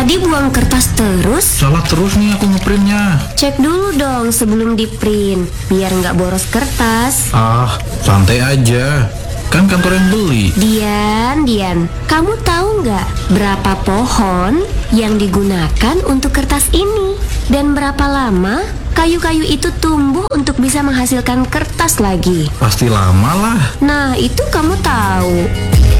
Tadi buang kertas terus? Salah terus nih aku ngeprintnya. Cek dulu dong sebelum di-print, biar nggak boros kertas. Ah, santai aja. Kan kantor yang beli. Dian, kamu tahu nggak berapa pohon yang digunakan untuk kertas ini? Dan berapa lama kayu-kayu itu tumbuh untuk bisa menghasilkan kertas lagi? Pasti lama lah. Nah, itu kamu tahu.